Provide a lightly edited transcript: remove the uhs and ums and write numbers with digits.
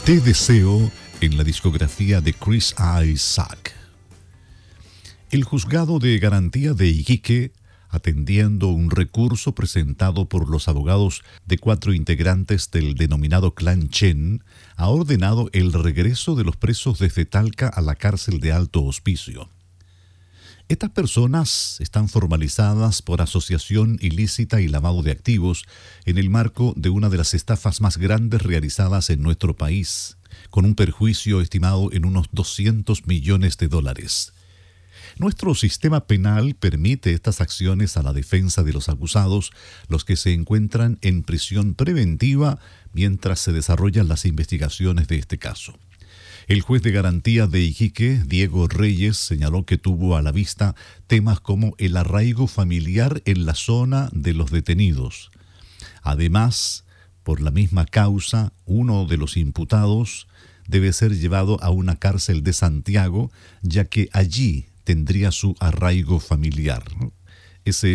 Te deseo en la discografía de Chris Isaak. El juzgado de garantía de Iquique, atendiendo un recurso presentado por los abogados de 4 integrantes del denominado Clan Chen, ha ordenado el regreso de los presos desde Talca a la cárcel de Alto Hospicio. Estas personas están formalizadas por asociación ilícita y lavado de activos en el marco de una de las estafas más grandes realizadas en nuestro país, con un perjuicio estimado en unos $200 millones. Nuestro sistema penal permite estas acciones a la defensa de los acusados, los que se encuentran en prisión preventiva mientras se desarrollan las investigaciones de este caso. El juez de garantía de Iquique, Diego Reyes, señaló que tuvo a la vista temas como el arraigo familiar en la zona de los detenidos. Además, por la misma causa, uno de los imputados debe ser llevado a una cárcel de Santiago, ya que allí tendría su arraigo familiar. Ese